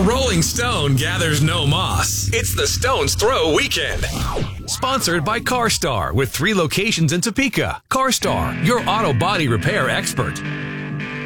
Rolling Stone gathers no moss. It's the Stone's Throw Weekend. Sponsored by CarStar with 3 locations in Topeka. CarStar, your auto body repair expert.